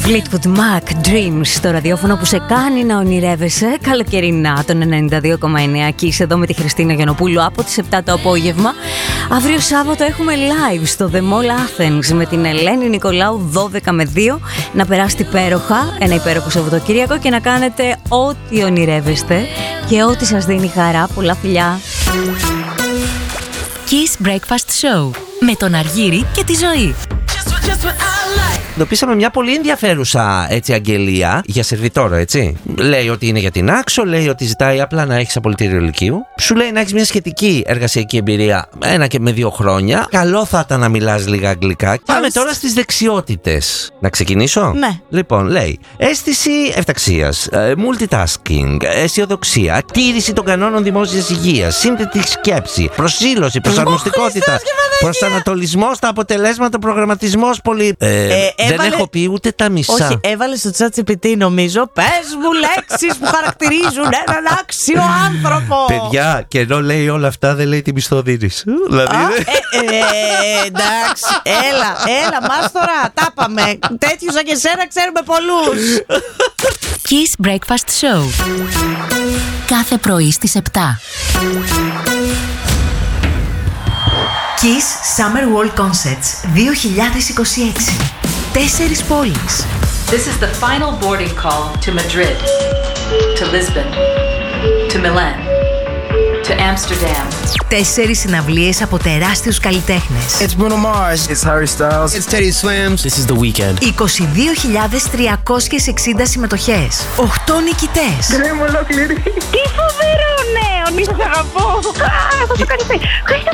Fleetwood Mac, Dreams, στο ραδιόφωνο που σε κάνει να ονειρεύεσαι καλοκαιρινά, τον 92,9. Και είσαι εδώ με τη Χριστίνα Γιαννοπούλου από τις 7 το απόγευμα. Αύριο Σάββατο έχουμε live στο The Mall Athens με την Ελένη Νικολάου 12 με 2. Να περάσετε υπέροχα, ένα υπέροχο Σαββατοκύριακο και να κάνετε ό,τι ονειρεύεστε και ό,τι σας δίνει χαρά. Πολλά φιλιά. Kiss Breakfast Show με τον Αργύρη και τη Ζωή. Εντοπίσαμε μια πολύ ενδιαφέρουσα έτσι αγγελία για σερβιτόρο, έτσι. Λέει ότι είναι για την Άξο, λέει ότι ζητάει απλά να έχεις απολυτήριο λυκείου. Σου λέει να έχεις μια σχετική εργασιακή εμπειρία 1 και με 2 χρόνια. Καλό θα ήταν να μιλάς λίγα αγγλικά. Πάμε τώρα στις δεξιότητες. Να ξεκινήσω? Ναι. Λοιπόν, λέει αίσθηση ευταξίας, multitasking, αισιοδοξία, τήρηση των κανόνων δημόσιας υγείας, σύνθετη σκέψη, προσήλωση, προσαρμοστικότητα, προσανατολισμός στα αποτελέσματα, προγραμματισμός πολύ. Δεν έχω πει ούτε τα μισά. Όχι, έβαλε στο ChatGPT νομίζω. Πες μου λέξεις που χαρακτηρίζουν έναν άξιο άνθρωπο. Παιδιά, και ενώ λέει όλα αυτά δεν λέει τι μισθό δίνεις. Δηλαδή. Εντάξει, έλα μας τώρα, τα πάμε. Τέτοιους σαν και εσένα ξέρουμε πολλούς. Kiss Breakfast Show. Κάθε πρωί στις 7. Kiss Summer World Concerts 2026. 4 πόλεις. This is the final boarding call to Madrid, to Lisbon, to Milan, to Amsterdam. 4 συναυλίες από τεράστιους καλλιτέχνες. It's Bruno Mars. It's Harry Styles. It's Teddy Swims. This is The Weeknd. 22.360 συμμετοχές. 8 νικητές. Τι φοβερό νέο! Μη σας αγαπώ! Θα το κάνετε!